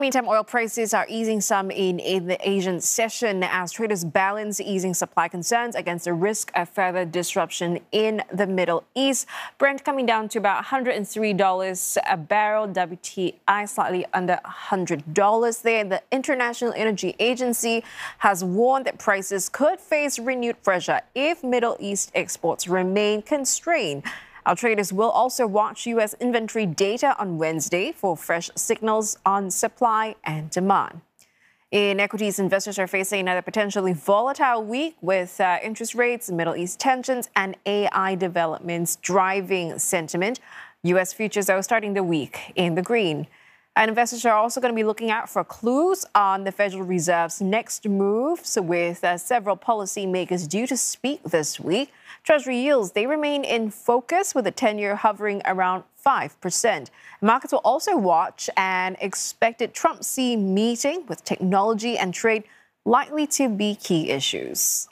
Meantime, oil prices are easing some in the Asian session as traders balance easing supply concerns against the risk of further disruption in the Middle East. Brent coming down to about $103 a barrel, WTI slightly under $100 there. The International Energy Agency has warned that prices could face renewed pressure if Middle East exports remain constrained. Our traders will also watch U.S. inventory data on Wednesday for fresh signals on supply and demand. In equities, investors are facing another potentially volatile week with interest rates, Middle East tensions, and AI developments driving sentiment. U.S. futures are starting the week in the green. And investors are also going to be looking out for clues on the Federal Reserve's next moves, with several policymakers due to speak this week. Treasury yields, they remain in focus with the 10-year hovering around 5%. Markets will also watch an expected Trump-Xi meeting with technology and trade likely to be key issues.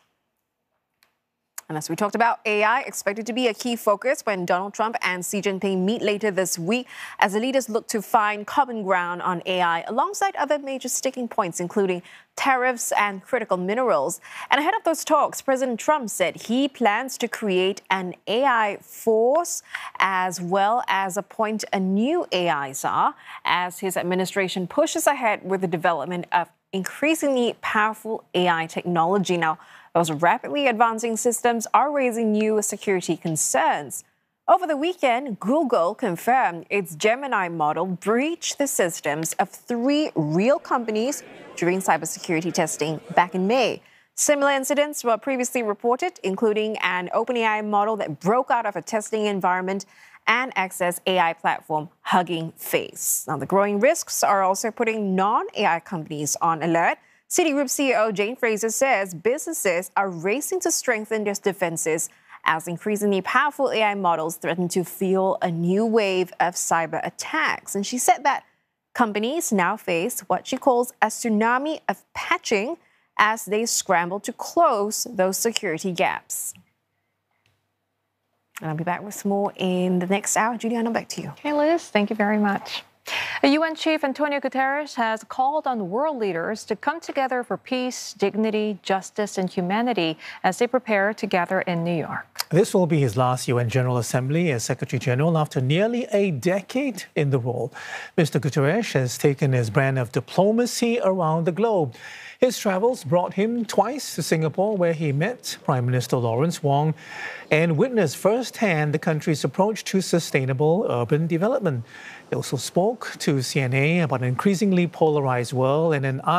And as we talked about, AI expected to be a key focus when Donald Trump and Xi Jinping meet later this week as the leaders look to find common ground on AI alongside other major sticking points, including tariffs and critical minerals. And ahead of those talks, President Trump said he plans to create an AI force as well as appoint a new AI czar as his administration pushes ahead with the development of increasingly powerful AI technology. Now, those rapidly advancing systems are raising new security concerns. Over the weekend, Google confirmed its Gemini model breached the systems of 3 real companies during cybersecurity testing back in May. Similar incidents were previously reported, including an OpenAI model that broke out of a testing environment and Access AI platform Hugging Face. Now, the growing risks are also putting non-AI companies on alert. Citigroup CEO Jane Fraser says businesses are racing to strengthen their defenses as increasingly powerful AI models threaten to fuel a new wave of cyber attacks. And she said that companies now face what she calls a tsunami of patching as they scramble to close those security gaps. And I'll be back with more in the next hour. Juliana, back to you. Okay, Liz, thank you very much. UN Chief Antonio Guterres has called on world leaders to come together for peace, dignity, justice, and humanity as they prepare to gather in New York. This will be his last UN General Assembly as Secretary General after nearly a decade in the role. Mr. Guterres has taken his brand of diplomacy around the globe. His travels brought him twice to Singapore, where he met Prime Minister Lawrence Wong and witnessed firsthand the country's approach to sustainable urban development. He also spoke to CNA about an increasingly polarized world and an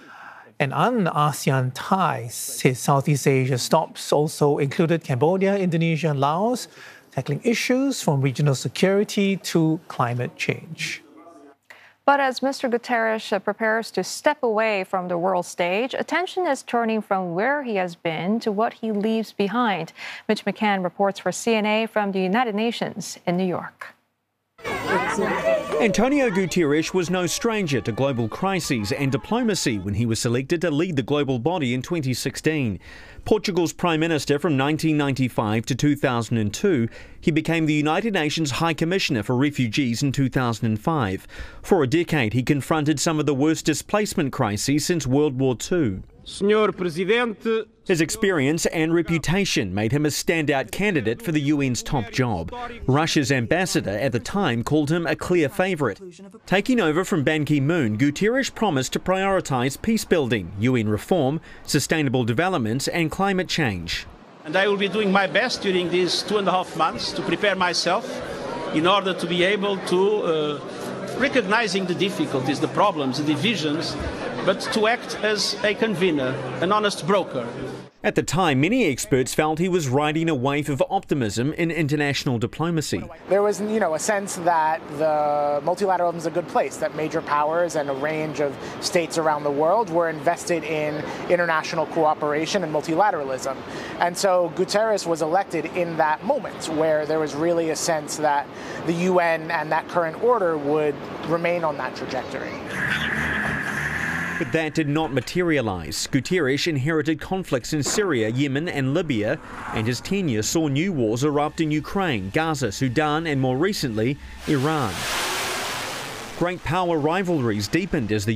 un-ASEAN ties. His Southeast Asia stops also included Cambodia, Indonesia, and Laos, tackling issues from regional security to climate change. But as Mr. Guterres prepares to step away from the world stage, attention is turning from where he has been to what he leaves behind. Mitch McCann reports for CNA from the United Nations in New York. Antonio Guterres was no stranger to global crises and diplomacy when he was selected to lead the global body in 2016. Portugal's Prime Minister from 1995 to 2002, he became the United Nations High Commissioner for Refugees in 2005. For a decade, he confronted some of the worst displacement crises since World War II. His experience and reputation made him a standout candidate for the UN's top job. Russia's ambassador at the time called him a clear favourite. Taking over from Ban Ki-moon, Guterres promised to prioritise peace-building, UN reform, sustainable development and climate change. And I will be doing my best during these 2.5 months to prepare myself in order to be able to, recognizing the difficulties, the problems, the divisions, but to act as a convener, an honest broker. At the time, many experts felt he was riding a wave of optimism in international diplomacy. There was, a sense that the multilateralism is a good place, that major powers and a range of states around the world were invested in international cooperation and multilateralism. And so Guterres was elected in that moment where there was really a sense that the UN and that current order would remain on that trajectory. But that did not materialise. Guterres inherited conflicts in Syria, Yemen and Libya, and his tenure saw new wars erupt in Ukraine, Gaza, Sudan and more recently, Iran. Great power rivalries deepened as the